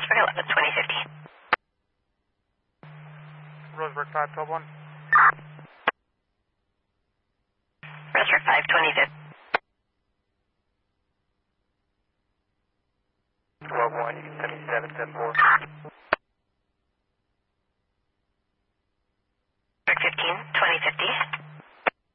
Roseburg 11, 2015. Roseburg 5, 12-1. Roseburg 5, 2015. 12-1, you can